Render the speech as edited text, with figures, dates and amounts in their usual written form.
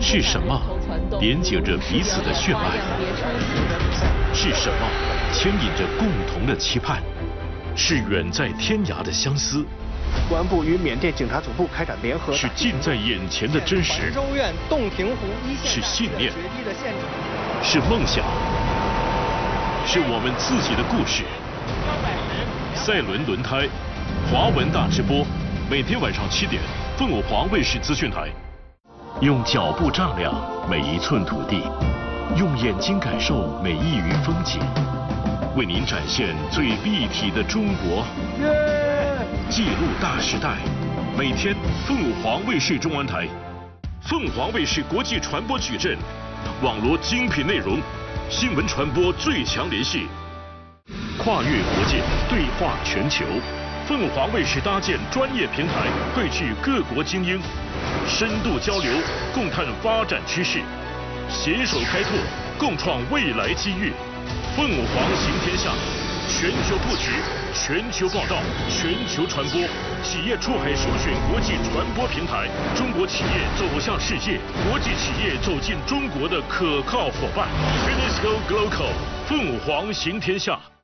是什么连接着彼此的血脉？是什么牵引着共同的期盼？是远在天涯的相思。 公安部与缅甸警察总部开展联合。 是近在眼前的真实。 州院洞庭湖一线是信念。 决堤的现场。 是梦想。是我们自己的故事。赛伦轮胎，华文大直播，每天晚上7点，凤凰卫视资讯台。用脚步丈量每一寸土地，用眼睛感受每一隅风景，为您展现最立体的中国。记录大时代，每天凤凰卫视中文台，凤凰卫视国际传播矩阵，网罗精品内容，新闻传播最强联系，跨越国界，对话全球。凤凰卫视搭建专业平台，汇聚各国精英，深度交流，共探发展趋势，携手开拓，共创未来机遇。凤凰行天下，全球布局，全球报道，全球传播，企业出海首选国际传播平台，中国企业走向世界，国际企业走进中国的可靠伙伴。UNESCO Global， 凤凰行天下。